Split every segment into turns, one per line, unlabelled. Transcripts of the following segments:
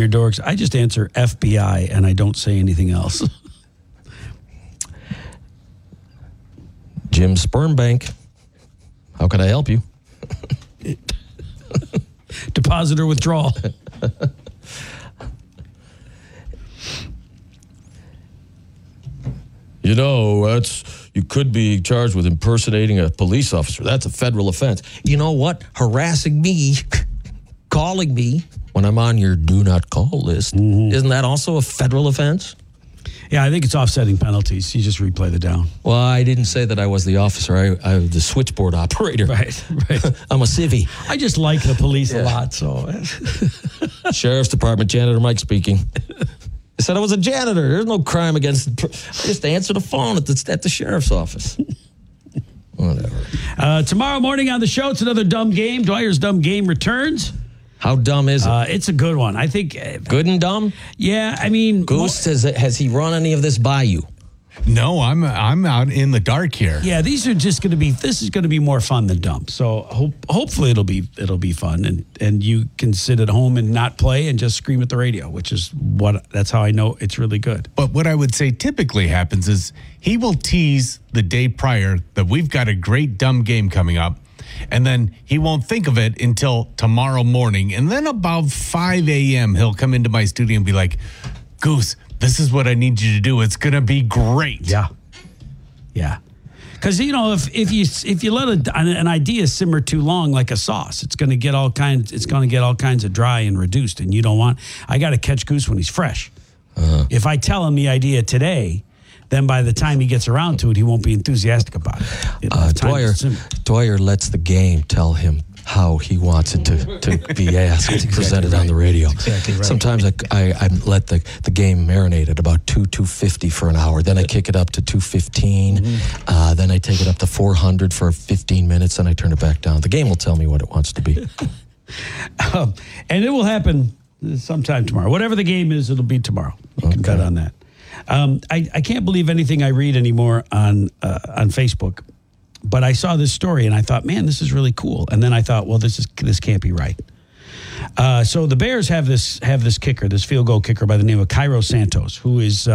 your dorks. I just answer FBI and I don't say anything else.
Jim Sperm Bank. How can I help you?
Deposit or withdrawal.
You know, you could be charged with impersonating a police officer. That's a federal offense. You know what? Harassing me, calling me when I'm on your do not call list. Isn't that also a federal offense?
Yeah, I think it's offsetting penalties. You just replay the down.
Well, I didn't say that I was the officer. I was the switchboard operator.
Right.
I'm a civvy.
I just like the police a lot, so.
Sheriff's Department, Janitor Mike speaking. I said I was a janitor. There's no crime against. I just answer the phone at the sheriff's office. Whatever.
Tomorrow morning on the show, it's another dumb game. Dwyer's Dumb Game returns.
How dumb is it?
It's a good one. I think.
Good and dumb?
Yeah, I mean.
Goose, has he run any of this by you?
No, I'm out in the dark here.
Yeah, these are just going to be. This is going to be more fun than dumb. So hopefully it'll be fun, and you can sit at home and not play and just scream at the radio, which is that's how I know it's really good.
But what I would say typically happens is he will tease the day prior that we've got a great dumb game coming up, and then he won't think of it until tomorrow morning, and then about 5 a.m. he'll come into my studio and be like, "Goose, this is what I need you to do. It's going to be great."
Yeah. Because, you know, if you let an idea simmer too long like a sauce, it's going to get all kinds of dry and reduced, and you don't want. I got to catch Goose when he's fresh. If I tell him the idea today, then by the time he gets around to it, he won't be enthusiastic about it.
Dwyer lets the game tell him how he wants it to be asked, presented on the radio.
Exactly right.
Sometimes I let the game marinate at about 250 for an hour. Then I kick it up to 215. Then I take it up to 400 for 15 minutes. Then I turn it back down. The game will tell me what it wants to be.
And it will happen sometime tomorrow. Whatever the game is, it'll be tomorrow. You can bet on that. I can't believe anything I read anymore on Facebook. But I saw this story and I thought, man, this is really cool. And then I thought, well, this can't be right. So the Bears have this kicker, this field goal kicker by the name of Cairo Santos, who is,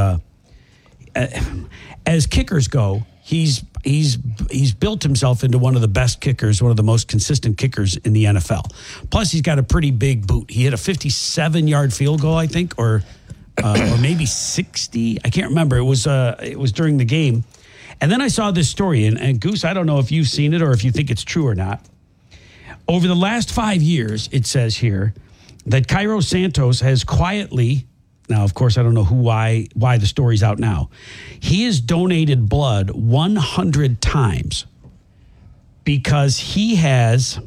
as kickers go, he's built himself into one of the best kickers, one of the most consistent kickers in the NFL. Plus, he's got a pretty big boot. He hit a 57-yard field goal, I think, or maybe 60. I can't remember. It was during the game. And then I saw this story, and Goose, I don't know if you've seen it or if you think it's true or not. Over the last 5 years, it says here, that Cairo Santos has quietly, now, of course, I don't know why the story's out now. He has donated blood 100 times because he has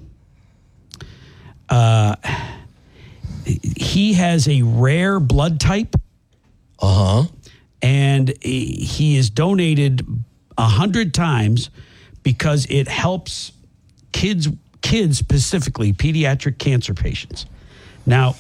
a rare blood type. And he is donated 100 times because it helps kids specifically, pediatric cancer patients. Now,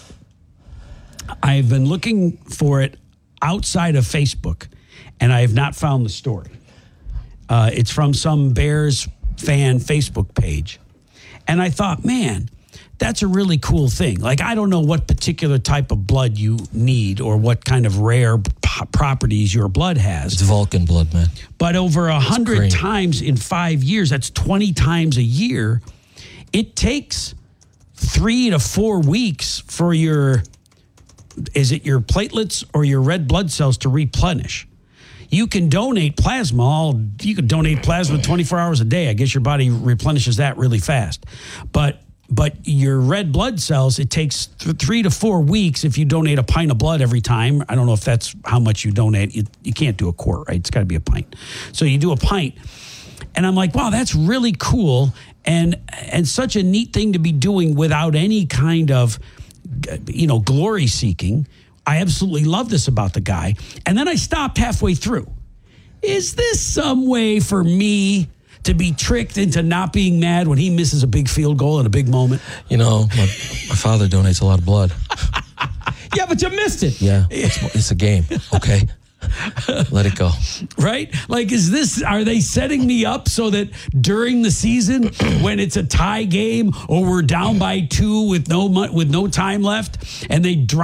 I've been looking for it outside of Facebook, and I have not found the story. It's from some Bears fan Facebook page. And I thought, man, that's a really cool thing. Like, I don't know what particular type of blood you need or what kind of rare properties your blood has.
It's Vulcan blood, man.
But over 100 times in 5 years, that's 20 times a year. It takes 3 to 4 weeks for your platelets or your red blood cells to replenish. You can donate plasma. You can donate plasma 24 hours a day. I guess your body replenishes that really fast. But your red blood cells, it takes 3 to 4 weeks if you donate a pint of blood every time. I don't know if that's how much you donate. You can't do a quart, right? It's got to be a pint. So you do a pint. And I'm like, wow, that's really cool and such a neat thing to be doing without any kind of, glory seeking. I absolutely love this about the guy. And then I stopped halfway through. Is this some way for me to be tricked into not being mad when he misses a big field goal in a big moment?
You know, my father donates a lot of blood.
Yeah, but you missed it.
Yeah, it's a game, okay? Let it go.
Right? Like, are they setting me up so that during the season, when it's a tie game or we're down by 2 with no time left, and they